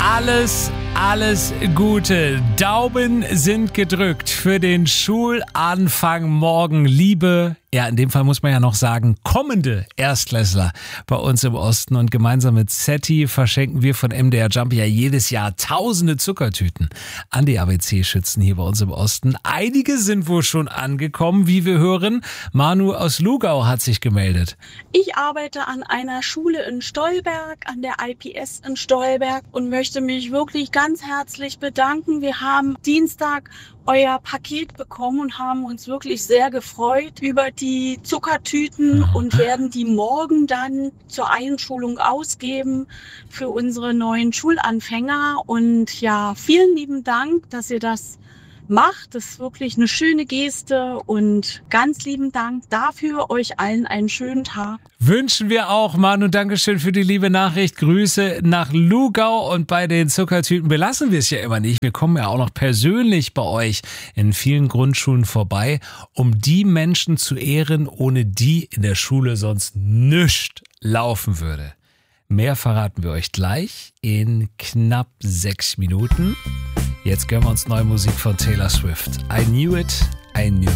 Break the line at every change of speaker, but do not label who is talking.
Alles Gute. Daumen sind gedrückt für den Schulanfang morgen. Liebe, ja, in dem Fall muss man ja noch sagen, kommende Erstklässler bei uns im Osten. Und gemeinsam mit Zetti verschenken wir von MDR Jump ja jedes Jahr tausende Zuckertüten an die ABC-Schützen hier bei uns im Osten. Einige sind wohl schon angekommen, wie wir hören. Manu aus Lugau hat sich gemeldet.
Ich arbeite an einer Schule in Stolberg, an der IPS in Stolberg und möchte mich wirklich ganz herzlich bedanken. Wir haben Dienstag euer Paket bekommen und haben uns wirklich sehr gefreut über die Zuckertüten und werden die morgen dann zur Einschulung ausgeben für unsere neuen Schulanfänger. Und ja, vielen lieben Dank, dass ihr das macht. Das ist wirklich eine schöne Geste und ganz lieben Dank dafür. Euch allen einen schönen Tag.
Wünschen wir auch, Manu. Dankeschön für die liebe Nachricht. Grüße nach Lugau. Und bei den Zuckertüten belassen wir es ja immer nicht. Wir kommen ja auch noch persönlich bei euch in vielen Grundschulen vorbei, um die Menschen zu ehren, ohne die in der Schule sonst nichts laufen würde. Mehr verraten wir euch gleich in knapp 6 Minuten. Jetzt gönnen wir uns neue Musik von Taylor Swift. I knew it, I knew